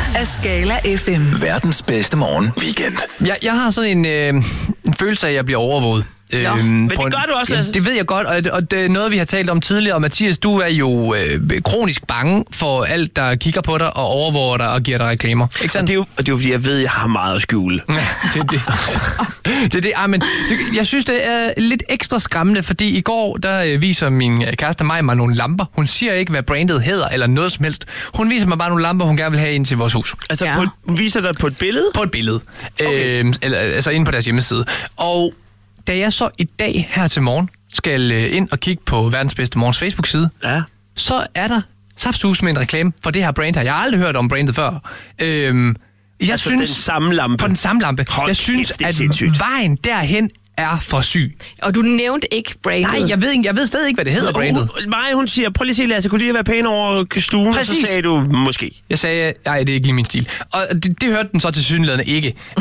af Skala FM. Verdens bedste morgen weekend. Jeg har sådan en følelse af, at jeg bliver overvåget. Men det gør du også, altså. Det ved jeg godt, og det er noget, vi har talt om tidligere. Og Mathias, du er jo kronisk bange for alt, der kigger på dig og overvåger dig og giver dig reklamer. Ikke sandt? Og det er jo fordi, jeg ved, at jeg har meget at skjule. Ja, det er det. Jeg synes, det er lidt ekstra skræmmende, fordi i går, der viser min kæreste mig nogle lamper. Hun siger ikke, hvad brandet hedder eller noget som helst. Hun viser mig bare nogle lamper, hun gerne vil have ind til vores hus. Altså, hun viser dig på et billede? På et billede. Okay. Altså inde på deres hjemmeside. Og da jeg så i dag her til morgen skal ind og kigge på Verdens Bedste Morgens Facebook-side, så er der saftsus med en reklame for det her brand her. Jeg har aldrig hørt om brandet før. Jeg synes, den samme lampe? På den samme lampe. Jeg synes, at vejen derhen er for syg. Og du nævnte ikke brandet. Nej, jeg ved stadig ikke, hvad det hedder, brandet. Hun siger, prøv lige at se, Lasse, kunne de være pæne over stuen? Præcis. Og så sagde du, måske. Jeg sagde, nej, det er ikke lige min stil. Og det hørte den så til synligheden ikke. Men,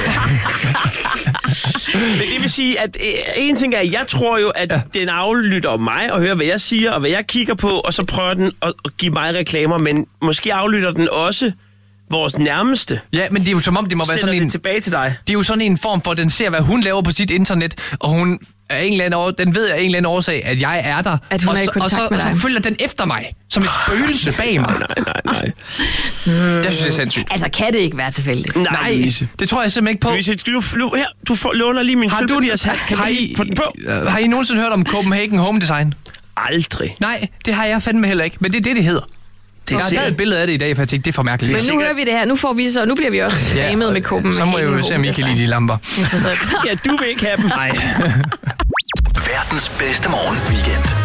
men det vil sige, at en ting er, at jeg tror jo, at den aflytter mig og hører, hvad jeg siger og hvad jeg kigger på, og så prøver den at give mig reklamer, men måske aflytter den også vores nærmeste. Ja, men det er jo som om, det må være sådan en... tilbage til dig. Det er jo sådan en form for, at den ser, hvad hun laver på sit internet, og hun er den ved af en eller anden årsag, at jeg er der. At hun er i kontakt med dig. Og så følger den efter mig, som et spøgelse bag mig. Nej. Det synes jeg er sindssygt. Altså, kan det ikke være tilfældigt? Nej, det tror jeg simpelthen ikke på. Lise, skal du flyve her? Du låner lige min sølvpapirshat. Kan I få den på? Har I nogensinde hørt om Copenhagen Home Design? Aldrig. Nej, det har jeg fandme heller ikke, men det er det hedder. Jeg har taget et billede af det i dag, for jeg tænkte, det er for mærkeligt. Men nu hører vi det her. Nu bliver vi også spamet med Copenhagen. Så må jeg jo se, om I kan lide de lamper. Interessant. Ja, du vil ikke have dem. Nej. Verdens bedste morgen weekend.